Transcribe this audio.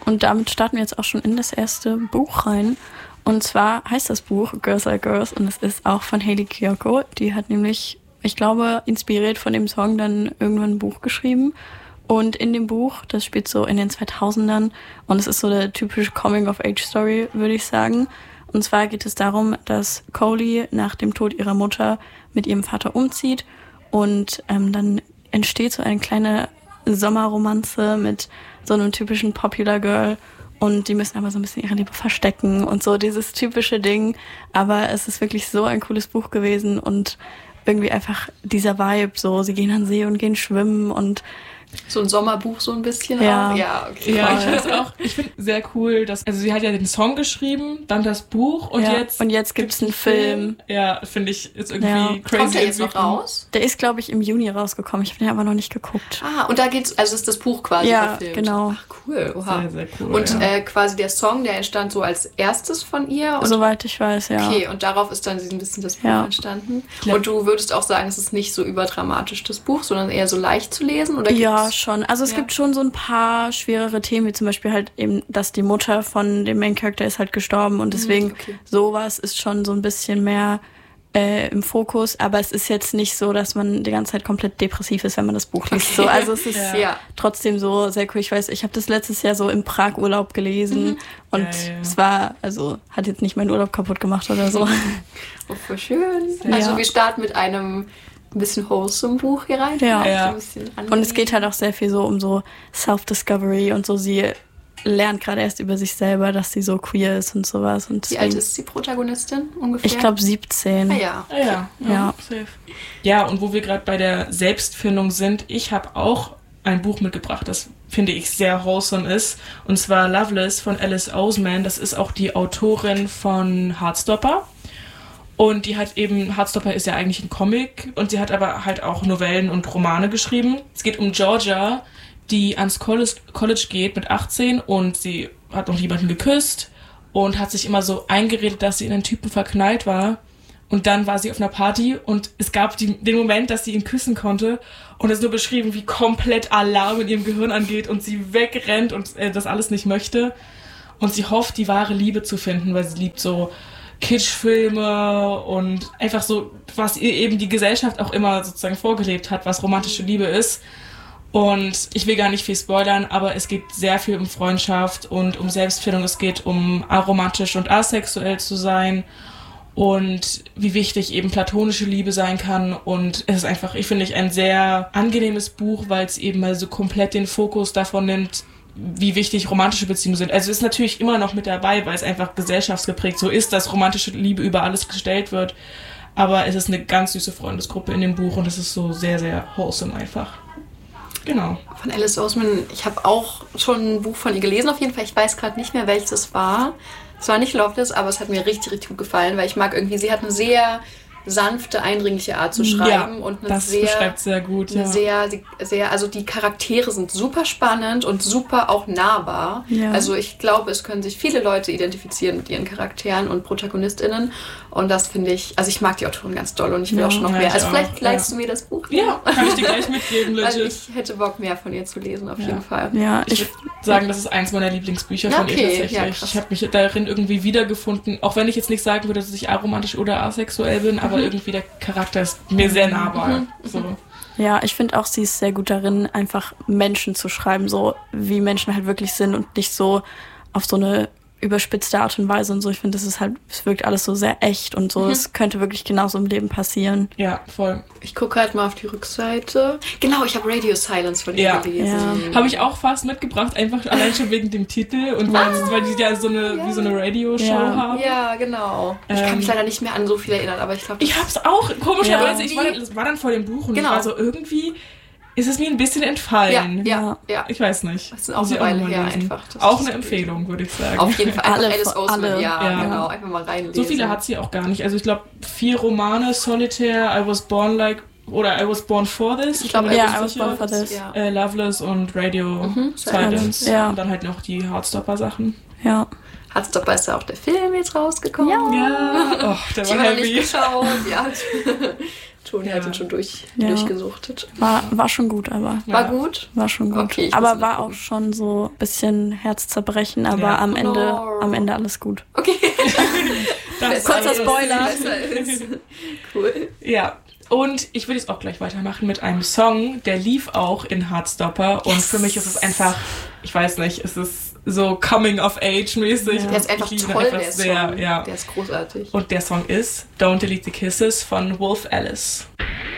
Und damit starten wir jetzt auch schon in das erste Buch rein. Und zwar heißt das Buch Girls Like Girls und es ist auch von Hayley Kiyoko. Die hat nämlich, ich glaube, inspiriert von dem Song dann irgendwann ein Buch geschrieben. Und in dem Buch, das spielt so in den 2000ern und es ist so eine typische Coming-of-Age-Story, würde ich sagen. Und zwar geht es darum, dass Coley nach dem Tod ihrer Mutter mit ihrem Vater umzieht und dann entsteht so eine kleine Sommerromanze mit so einem typischen Popular Girl und die müssen aber so ein bisschen ihre Liebe verstecken und so dieses typische Ding. Aber es ist wirklich so ein cooles Buch gewesen und irgendwie einfach dieser Vibe, so sie gehen an den See und gehen schwimmen und so ein Sommerbuch so ein bisschen ja. auch. Ja, okay. Ja, ich finde sehr cool, dass, also sie hat ja den Song geschrieben, dann das Buch und jetzt gibt's einen Film. Ja, finde ich, ist irgendwie crazy. Kommt der jetzt noch raus? Der ist, glaube ich, im Juni rausgekommen. Ich habe den aber noch nicht geguckt. Und da geht's, also ist das Buch quasi verfilmt. Ja, genau. Ach, cool. Oha. Sehr, sehr cool. Und quasi der Song, der entstand so als erstes von ihr? Und soweit ich weiß, ja. Okay, und darauf ist dann ein bisschen das Buch entstanden. Und du würdest auch sagen, es ist nicht so überdramatisch, das Buch, sondern eher so leicht zu lesen? Oder ja, schon. Also es gibt schon so ein paar schwerere Themen, wie zum Beispiel halt eben, dass die Mutter von dem Main Character ist halt gestorben und deswegen sowas ist schon so ein bisschen mehr im Fokus, aber es ist jetzt nicht so, dass man die ganze Zeit komplett depressiv ist, wenn man das Buch liest. So, also es ist trotzdem so sehr cool. Ich weiß, ich habe das letztes Jahr so im Prag-Urlaub gelesen und es war, also hat jetzt nicht meinen Urlaub kaputt gemacht oder so. Oh, voll schön. Also wir starten mit einem ein bisschen wholesome Buch hier rein. Ja. Und es geht halt auch sehr viel so um so Self-Discovery und so. Sie lernt gerade erst über sich selber, dass sie so queer ist und sowas. Und wie alt ist die Protagonistin ungefähr? Ich glaube 17. Ja. Safe. Ja, und wo wir gerade bei der Selbstfindung sind, ich habe auch ein Buch mitgebracht, das finde ich sehr wholesome ist. Und zwar Loveless von Alice Oseman. Das ist auch die Autorin von Heartstopper. Und die hat eben, Heartstopper ist ja eigentlich ein Comic und sie hat aber halt auch Novellen und Romane geschrieben. Es geht um Georgia, die ans College geht mit 18 und sie hat noch jemanden geküsst und hat sich immer so eingeredet, dass sie in einen Typen verknallt war. Und dann war sie auf einer Party und es gab den Moment, dass sie ihn küssen konnte und es ist nur beschrieben, wie komplett Alarm in ihrem Gehirn angeht und sie wegrennt und das alles nicht möchte. Und sie hofft, die wahre Liebe zu finden, weil sie liebt so Kitschfilme und einfach so, was ihr eben die Gesellschaft auch immer sozusagen vorgelebt hat, was romantische Liebe ist. Und ich will gar nicht viel spoilern, aber es geht sehr viel um Freundschaft und um Selbstfindung. Es geht um aromantisch und asexuell zu sein und wie wichtig eben platonische Liebe sein kann. Und es ist einfach, ich finde, ein sehr angenehmes Buch, weil es eben mal so komplett den Fokus davon nimmt, wie wichtig romantische Beziehungen sind. Also ist natürlich immer noch mit dabei, weil es einfach gesellschaftsgeprägt so ist, dass romantische Liebe über alles gestellt wird. Aber es ist eine ganz süße Freundesgruppe in dem Buch und es ist so sehr, sehr wholesome einfach. Genau. Von Alice Oseman, ich habe auch schon ein Buch von ihr gelesen auf jeden Fall. Ich weiß gerade nicht mehr, welches es war. Es war nicht Loveless, aber es hat mir richtig, richtig gut gefallen, weil ich mag irgendwie, sie hat eine sehr sanfte, eindringliche Art zu schreiben und eine das beschreibt sehr gut. Sehr, also die Charaktere sind super spannend und super auch nahbar. Ja. Also ich glaube, es können sich viele Leute identifizieren mit ihren Charakteren und ProtagonistInnen und das finde ich, also ich mag die Autorin ganz doll und ich will auch schon noch mehr. Also vielleicht leitest du mir das Buch. Ja, kann ich dir gleich mitgeben, legit. Also ich hätte Bock, mehr von ihr zu lesen, auf jeden Fall. Ja, ich würde sagen, das ist eins meiner Lieblingsbücher von ihr tatsächlich. Ja, ich habe mich darin irgendwie wiedergefunden, auch wenn ich jetzt nicht sagen würde, dass ich aromantisch oder asexuell bin, aber irgendwie der Charakter ist mir sehr nahbar. So. Ja, ich finde auch, sie ist sehr gut darin, einfach Menschen zu schreiben, so wie Menschen halt wirklich sind und nicht so auf so eine überspitzte Art und Weise und so. Ich finde, es wirkt alles so sehr echt und so. Es könnte wirklich genauso im Leben passieren. Ja, voll. Ich gucke halt mal auf die Rückseite. Genau, ich habe Radio Silence von ihr gelesen. Ja. Habe ich auch fast mitgebracht, einfach allein schon wegen dem Titel und weil die ja wie so eine Radio-Show haben. Ja, genau. Ich kann mich leider nicht mehr an so viel erinnern, aber ich glaube... Ich hab's auch, komischerweise. Ich war dann vor dem Buch und ich war so irgendwie... Ist es mir ein bisschen entfallen. Ja. Ich weiß nicht. Das ist auch eine Weile her einfach. Auch eine Empfehlung, würde ich sagen. Auf jeden Fall. Einfach Alice Oseman, genau. Einfach mal reinlesen. So viele hat sie auch gar nicht. Also ich glaube, 4 Romane, Solitaire, I Was Born For This. Ich glaube, I Was Born For This. Loveless und Radio Silence. Ja. Und dann halt noch die Heartstopper-Sachen. Ja. Heartstopper ist ja auch der Film jetzt rausgekommen. Ja. Oh, der war heavy. Ich habe noch nicht geschaut. Ja. Toni hat ihn schon durchgesuchtet. War schon gut, aber. War gut? War schon gut. Okay, aber war auch schon so ein bisschen Herzzerbrechen, aber am Ende alles gut. Okay. Kurzer Spoiler. Cool. Ja. Und ich will jetzt auch gleich weitermachen mit einem Song, der lief auch in Heartstopper. Und für mich ist es einfach, ich weiß nicht, es ist so Coming-of-Age-mäßig. Der ist einfach toll, einfach der sehr, Song. ja. Der ist großartig. Und der Song ist Don't Delete the Kisses von Wolf Alice.